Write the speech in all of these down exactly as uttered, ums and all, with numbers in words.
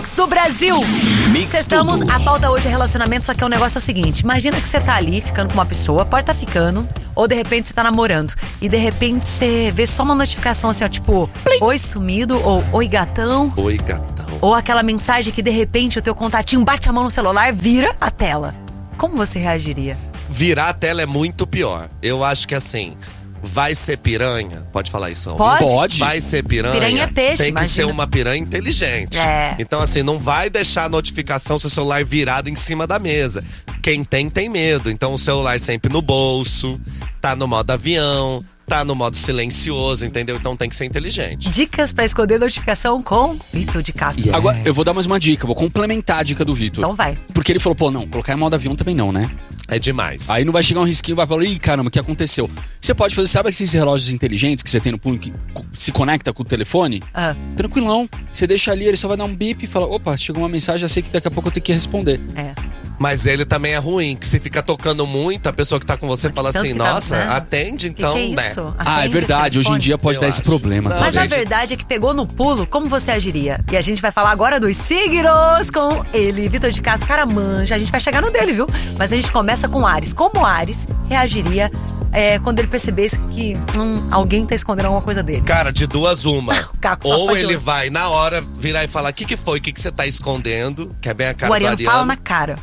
Mix do Brasil. Mix Estamos, tudo. a pauta hoje é relacionamento, só que é um negócio é o seguinte. Imagina que você tá ali ficando com uma pessoa, pode tá ficando, ou de repente você tá namorando. E de repente você vê só uma notificação assim, ó, tipo, oi sumido, ou oi gatão. Oi, gatão. Ou aquela mensagem que de repente o teu contatinho bate a mão no celular, vira a tela. Como você reagiria? Virar a tela é muito pior. Eu acho que assim, vai ser piranha? Pode falar isso? Alvin? Pode? Pode. Vai ser piranha? Piranha é peixe, Tem que imagina. ser uma piranha inteligente. É. Então assim, não vai deixar a notificação seu celular virado em cima da mesa. Quem tem, tem medo. Então o celular sempre no bolso, tá no modo avião, tá no modo silencioso, entendeu? Então tem que ser inteligente. Dicas pra esconder notificação com Vitor de Castro. Yeah. Agora, eu vou dar mais uma dica, vou complementar a dica do Vitor. Então vai. Porque ele falou, pô, não, colocar em modo avião também não, né? É demais. Aí não vai chegar um risquinho e vai falar, ih, caramba, o que aconteceu? Você pode fazer, sabe esses relógios inteligentes que você tem no punho que se conecta com o telefone? Ah. Tranquilão. Você deixa ali, ele só vai dar um bip e fala, opa, chegou uma mensagem, já sei que daqui a pouco eu tenho que responder. É. Mas ele também é ruim, que se fica tocando muito, a pessoa que tá com você fala Tanto assim, que tá, nossa, né? atende Que então, que é né? isso? Ah, é Atende verdade, esse hoje em telefone? dia pode Eu dar esse acho. problema. Não, tá? Mas a gente. verdade é que pegou no pulo, como você agiria? E a gente vai falar agora dos signos com ele, Vitor de Castro, cara manja. A gente vai chegar no dele, viu? Mas a gente começa com Áries. Como Áries reagiria é, quando ele percebesse que hum, alguém tá escondendo alguma coisa dele? Cara, de duas uma. Caco Ou passa de ele olho. vai na hora virar e falar, o que que foi? O que que você tá escondendo? Que é bem a cara O Ariano do Ariano. fala na cara.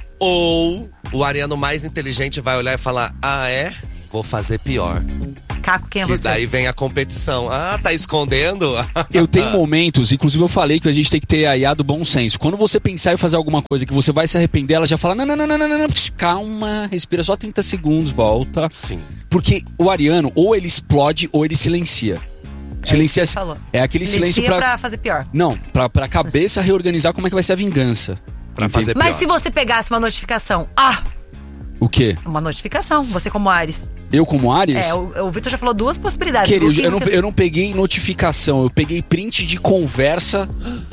Ou o Ariano mais inteligente vai olhar e falar, ah é? Vou fazer pior. Caco, quem é Que você? daí vem a competição. Ah, tá escondendo? Eu tenho momentos, inclusive eu falei que a gente tem que ter a I A do bom senso. Quando você pensar em fazer alguma coisa que você vai se arrepender, ela já fala, não, não, não, não, não, não, não, calma, respira só trinta segundos, volta. Sim. Porque o Ariano, ou ele explode, ou ele silencia. Silencia, É, isso que você falou. é aquele silêncio pra... pra fazer pior. Não, pra, pra cabeça reorganizar como é que vai ser a vingança. Pra fazer Mas pior. se você pegasse uma notificação, ah, O quê? uma notificação, você como Áries. Eu como Áries? É, o, o Vitor já falou duas possibilidades. Querido, O que eu não, você- eu não peguei notificação, eu peguei print de conversa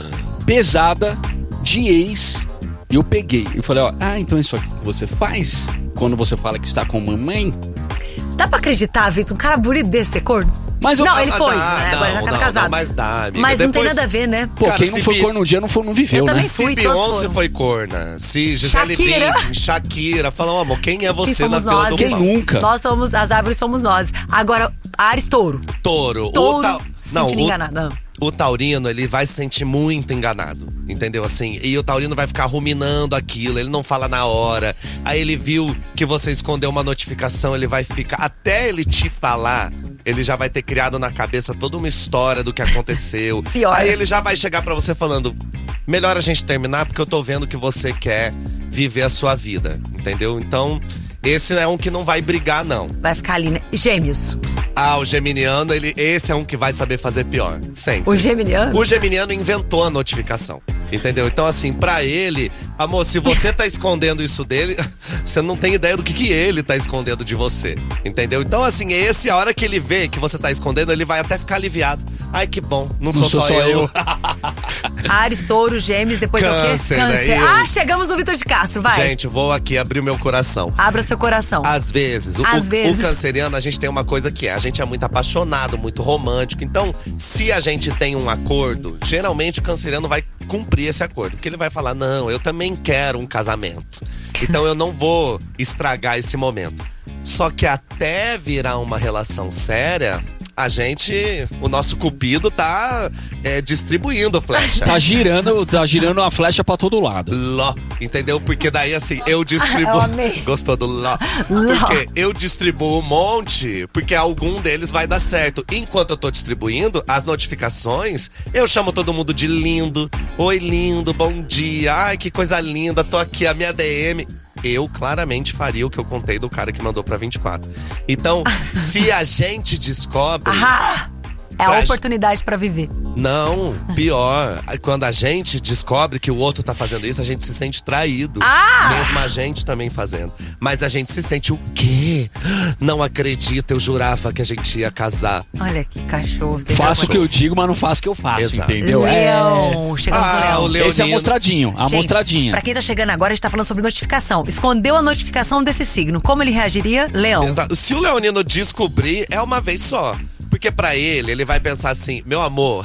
pesada de ex e eu peguei. Eu falei, ó, ah, então é isso aqui que você faz quando você fala que está com mamãe? Dá pra acreditar, Vitor? Um cara bonito desse ser corno? Mas eu- Não, Ah, ele Ah, foi, dá, né? não, Agora já tá não, casado. não, mas dá, amiga. Mas não tem Depois- nada a ver, né? Pô, Cara, quem não se foi vi- corno um dia não, foi, não viveu, Eu né? também Se fui, todos Beyoncé foram. foi corna, se Gisele Shakira. Bündchen, Shakira, falam, amor, quem é Quem você na somos fila nós? do Quem pão? nunca? Nós somos, as árvores somos nós. Agora, Áries Touro. Touro. Touro o ta... se Não, sentindo o... enganado. Não. o taurino, ele vai se sentir muito enganado, entendeu? Assim, e o taurino vai ficar ruminando aquilo, ele não fala na hora. Aí ele viu que você escondeu uma notificação, ele vai ficar... Até ele te falar, ele já vai ter criado na cabeça toda uma história do que aconteceu. Pior. Aí ele já vai chegar pra você falando, melhor a gente terminar porque eu tô vendo que você quer viver a sua vida, entendeu? Então, esse é um que não vai brigar, não. Vai ficar ali, né? Gêmeos. Ah, o geminiano, ele, esse é um que vai saber fazer pior, sempre. O geminiano? O geminiano inventou a notificação, entendeu? Então, assim, pra ele, amor, se você tá escondendo isso dele, você não tem ideia do que, que ele tá escondendo de você, entendeu? Então, assim, esse, a hora que ele vê que você tá escondendo, ele vai até ficar aliviado. Ai, que bom, não, Não sou, sou só, só eu. eu. Ares, Touro, Gêmeos, depois Câncer, é o quê? né? Câncer. Eu- Ah, chegamos no Vitor de Castro, vai. Gente, vou aqui abrir o meu coração. Abra seu coração. Às vezes, o, Às o- vezes. o canceriano, a gente tem uma coisa que é, a gente é muito apaixonado, muito romântico. Então, se a gente tem um acordo, geralmente o canceriano vai cumprir esse acordo. Porque ele vai falar, não, eu também quero um casamento. Então eu não vou estragar esse momento. Só que até virar uma relação séria, a gente, o nosso cupido tá é, distribuindo flecha. Tá girando, tá girando a flecha pra todo lado. Ló, entendeu? Porque daí assim, eu distribuo. Eu amei. Gostou do ló? Ló. Porque eu distribuo um monte, porque algum deles vai dar certo. Enquanto eu tô distribuindo as notificações, eu chamo todo mundo de lindo. Oi, lindo, bom dia. Ai, que coisa linda, tô aqui, a minha D M. Eu claramente faria o que eu contei do cara que mandou pra vinte e quatro. Então, se a gente descobre. Ah, é a Pra- oportunidade pra viver. Não, pior. Quando a gente descobre que o outro tá fazendo isso, a gente se sente traído. Ah! Mesmo a gente também fazendo. Mas a gente se sente o quê? Não acredito, eu jurava que a gente ia casar. Olha que cachorro. Você Faço o já- que eu digo, mas não faço o que eu faço, Exato. entendeu? Leão. Chegamos no Ah, Leão. o Leonino. Esse é amostradinho, a Gente, amostradinha. pra quem tá chegando agora, a gente tá falando sobre notificação. Escondeu a notificação desse signo. Como ele reagiria? Leão. Exato. Se o leonino descobrir, é uma vez só. Porque pra ele, ele vai pensar assim, meu amor,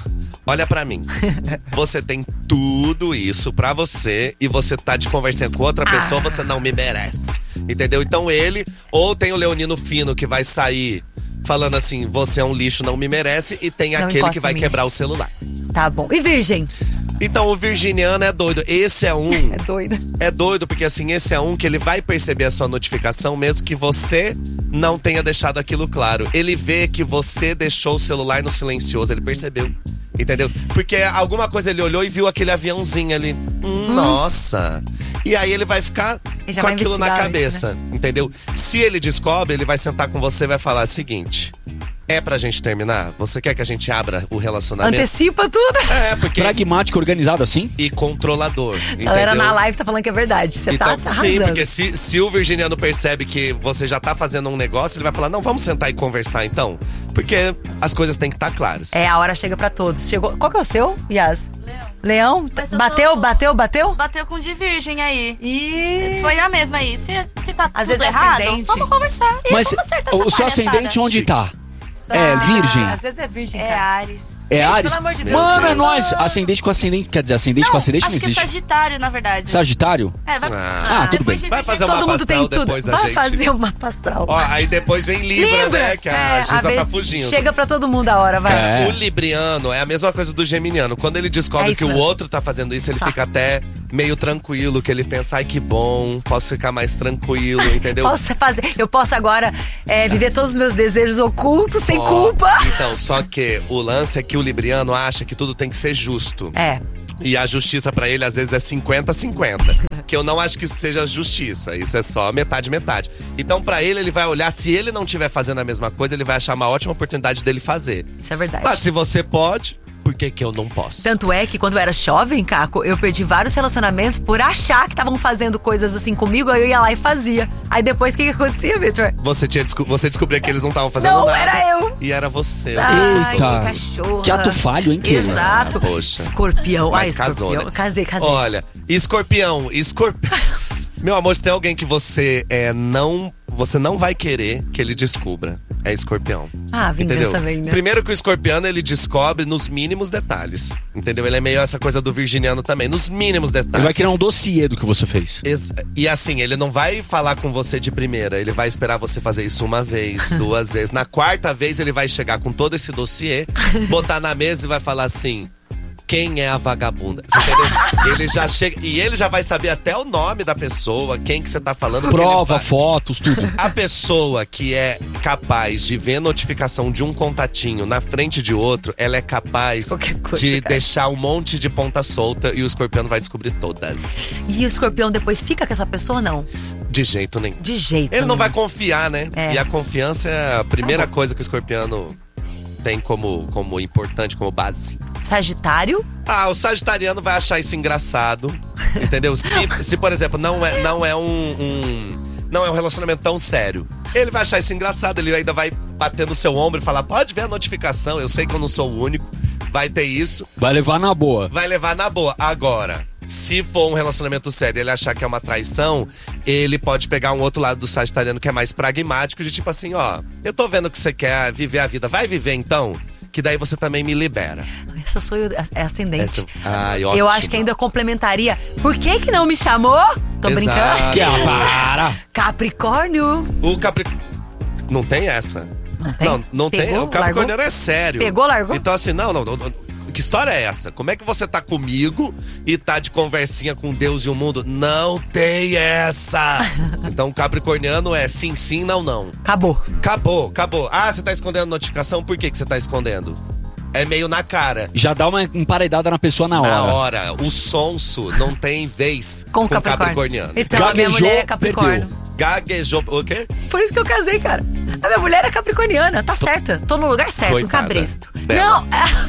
olha pra mim. Você tem tudo isso pra você e você tá de conversando com outra pessoa, Ah. você não me merece. Entendeu? Então ele, ou tem o leonino fino que vai sair falando assim, você é um lixo, não me merece, e tem Não aquele encosta que vai em mim. quebrar o celular. Tá bom. E virgem? Então o virginiano é doido. Esse é um… É doida. É doido, porque assim, esse é um que ele vai perceber a sua notificação mesmo que você não tenha deixado aquilo claro. Ele vê que você deixou o celular no silencioso, ele percebeu. Entendeu? Porque alguma coisa ele olhou e viu aquele aviãozinho ali. Hum, Nossa! E aí ele vai ficar Ele já com vai aquilo na investigar cabeça, entendeu? Se ele descobre, ele vai sentar com você e vai falar o seguinte… É pra gente terminar? Você quer que a gente abra o relacionamento? Antecipa tudo. É, porque… Pragmático, organizado assim? E controlador, A galera entendeu? na live tá falando que é verdade. Você Então, tá sim, arrasando. porque se, se o virginiano percebe que você já tá fazendo um negócio, ele vai falar, não, vamos sentar e conversar então. Porque as coisas têm que estar claras. É, a hora chega pra todos. Chegou. Qual que é o seu, Yas? Leão. Leão? Mas eu Bateu, tô- bateu, bateu? Bateu com de virgem aí. E Foi na mesma aí. Se, se tá Às tudo vezes é errado, ascendente. vamos conversar. E Mas vamos acertar o essa seu palhaçada. ascendente onde tá? É Ah, virgem? Às vezes é virgem, É cara. Ares. É Gente, Ares? pelo amor de Deus. Mano, é Deus. nóis. Ascendente com ascendente, quer dizer, ascendente Não, com ascendente acho não que é existe. Sagitário, na verdade. Sagitário? É, vai. Ah, tudo depois bem. de Vai virgem- fazer uma Todo mundo tem astral tudo. depois da Vai gente. fazer uma astral. Ó, aí depois vem Libra, né? Que a É, Giza vez- tá fugindo. Chega pra todo mundo a hora, vai. Cara, É. o libriano é a mesma coisa do geminiano. Quando ele descobre É isso que o mesmo. outro tá fazendo isso, ele fica até meio tranquilo, que ele pensa, ai que bom, posso ficar mais tranquilo, entendeu? Posso fazer, eu posso agora é, viver todos os meus desejos ocultos sem Ó, culpa. Então, só que o lance é que o libriano acha que tudo tem que ser justo. É. E a justiça pra ele às vezes é cinquenta a cinquenta. Que eu não acho que isso seja justiça. Isso é só metade, metade. Então pra ele, ele vai olhar, se ele não estiver fazendo a mesma coisa, ele vai achar uma ótima oportunidade dele fazer. Isso é verdade. Mas se você pode, por que que eu não posso? Tanto é que quando eu era jovem, Caco, eu perdi vários relacionamentos por achar que estavam fazendo coisas assim comigo, aí eu ia lá e fazia. Aí depois, o que que acontecia, Victor? Você, tinha, desco- você descobria que eles não estavam fazendo Não, nada. era eu. E era você. Ai, Eita. cachorra. Que ato falho, hein, Keila? Exato. Ah, poxa. Escorpião. Mas Ai, casou, escorpião. né? Casei, casei. Olha, escorpião, escorpião. Meu amor, se tem alguém que você é, não. Você não vai querer que ele descubra. É escorpião. Ah, vingança Entendeu? vem, né? Primeiro que o escorpiano, ele descobre nos mínimos detalhes. Entendeu? Ele é meio essa coisa do virginiano também. Nos mínimos Ele detalhes. vai criar um dossiê do que você fez. Ex- E assim, ele não vai falar com você de primeira. Ele vai esperar você fazer isso uma vez, duas vezes. Na quarta vez, ele vai chegar com todo esse dossiê, botar na mesa e vai falar assim… Quem é a vagabunda? Você entendeu? Ele já chega. E ele já vai saber até o nome da pessoa, quem que você tá falando. porque ele Prova, vai- fotos, tudo. A pessoa que é capaz de ver notificação de um contatinho na frente de outro, ela é capaz Qualquer coisa, de cara. deixar um monte de ponta solta e o escorpião vai descobrir todas. E o escorpião depois fica com essa pessoa ou não? De jeito nenhum. De jeito Ele não nenhum. vai confiar, né? É. E a confiança é a primeira Tá bom. coisa que o escorpiano tem como, como importante, como base. Sagitário? Ah, o sagitariano vai achar isso engraçado, entendeu? Se, se por exemplo, não é, não é um, um- não é um relacionamento tão sério, ele vai achar isso engraçado, ele ainda vai bater no seu ombro e falar, pode ver a notificação, eu sei que eu não sou o único, vai ter isso, Vai levar na boa. vai levar na boa. Agora, se for um relacionamento sério e ele achar que é uma traição, ele pode pegar um outro lado do sagitariano que é mais pragmático, de tipo assim, ó, eu tô vendo que você quer viver a vida, vai viver então? Que daí você também me libera. Essa sou eu, é ascendente. Essa- Ai, Eu ótimo. acho que ainda complementaria. Por que que não me chamou? Tô Exato. brincando. Que ah, para! Capricórnio. O Capricórnio. Não tem essa. Não tem? Não, não tem. Pegou, O Capricorniano é sério. Pegou, largou? Então, assim, não, não, não, não. Que história é essa? Como é que você tá comigo e tá de conversinha com Deus e o mundo? Não tem essa! Então, o Capricorniano é sim, sim, não, não. Acabou. Acabou, acabou. Ah, você tá escondendo notificação? Por que, que você tá escondendo? É meio na cara. Já dá uma emparedada na pessoa na hora. Na hora. O sonso não tem vez Com, com Capricórnio. Capricorniano. Então, a minha Gaguejou, mulher é Capricórnio. perdeu. Gaguejou. O quê? Por isso que eu casei, cara. A minha mulher é capricorniana, tá certa. Tô no lugar certo, no Coitada cabresto. dela. Não,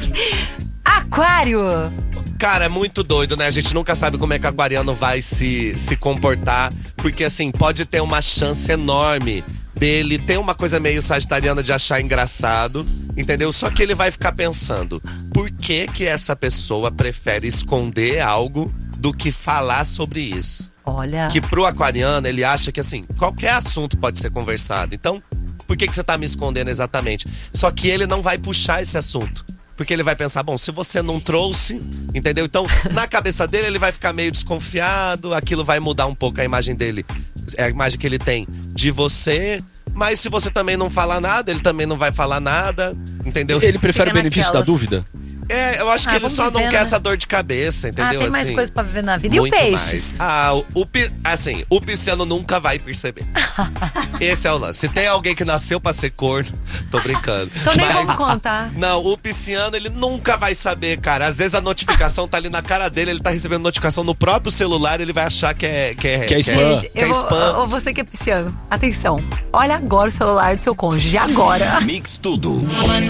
aquário. Cara, é muito doido, né? A gente nunca sabe como é que o aquariano vai se, se comportar. Porque, assim, pode ter uma chance enorme dele ter uma coisa meio sagitariana de achar engraçado, entendeu? Só que ele vai ficar pensando, por que que essa pessoa prefere esconder algo do que falar sobre isso? Olha. Que pro aquariano, ele acha que, assim, qualquer assunto pode ser conversado. Então, por que que você tá me escondendo exatamente? Só que ele não vai puxar esse assunto. Porque ele vai pensar, bom, se você não trouxe, entendeu? Então, na cabeça dele, ele vai ficar meio desconfiado, aquilo vai mudar um pouco a imagem dele, a imagem que ele tem de você. Mas se você também não falar nada, ele também não vai falar nada, entendeu? Ele prefere o Fica benefício naquelas. da dúvida? É, eu acho que Ah, ele vamos só não viver, quer né? essa dor de cabeça, entendeu? Ah, tem mais Assim, coisas pra viver na vida. E o muito peixes? mais. Ah, o, o pi- assim, o pisciano nunca vai perceber. Esse é o lance. Se tem alguém que nasceu pra ser corno, tô brincando. Então nem Mas- vamos contar. Não, o pisciano, ele nunca vai saber, cara. Às vezes a notificação tá ali na cara dele, ele tá recebendo notificação no próprio celular, ele vai achar que é... Que é, Que é spam. Gente, que é eu vou, spam. ou você que é pisciano, atenção. Olha agora o celular do seu cônjuge, agora. Mix Tudo.